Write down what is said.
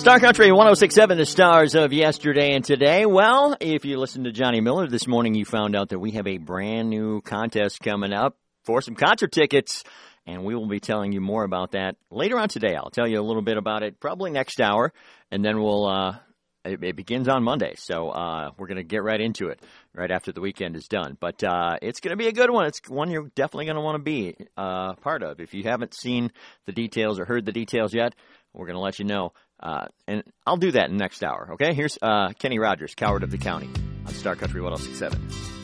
Star Country 106.7, the stars of yesterday and today. Well, if you listened to Johnny Miller this morning, you found out that we have a brand new contest coming up for some concert tickets, and we will be telling you more about that later on today. I'll tell you a little bit about it probably next hour, and then it begins on Monday, so we're going to get right into it right after the weekend is done. But it's going to be a good one. It's one you're definitely going to want to be part of. If you haven't seen the details or heard the details yet, we're going to let you know. And I'll do that in the next hour, okay? Here's Kenny Rogers, Coward of the County, on Star Country 106.7.